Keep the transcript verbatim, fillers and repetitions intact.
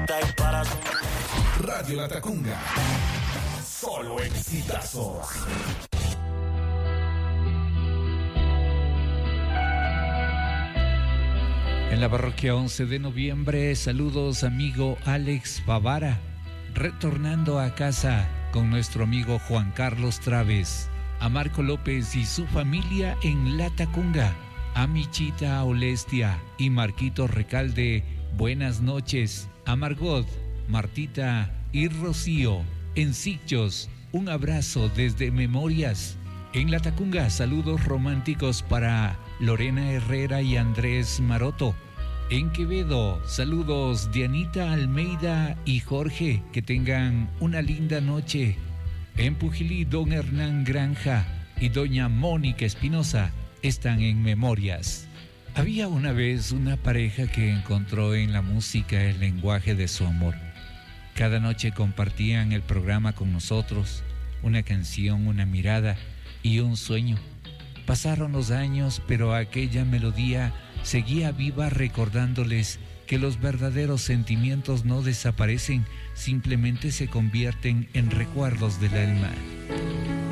Radio Latacunga. Solo exitazos. En la parroquia once de noviembre, saludos amigo Alex Favara, retornando a casa con nuestro amigo Juan Carlos Traves, a Marco López y su familia en Latacunga, a Michita Olestia y Marquito Recalde, buenas noches, a Margot, Martita y Rocío, en Sitchos, un abrazo desde Memorias. En Latacunga, saludos románticos para Lorena Herrera y Andrés Maroto. En Quevedo, saludos de Anita Almeida y Jorge, que tengan una linda noche. En Pujilí, don Hernán Granja y doña Mónica Espinosa están en Memorias. Había una vez una pareja que encontró en la música el lenguaje de su amor. Cada noche compartían el programa con nosotros, una canción, una mirada y un sueño. Pasaron los años, pero aquella melodía seguía viva, recordándoles que los verdaderos sentimientos no desaparecen, simplemente se convierten en recuerdos del alma.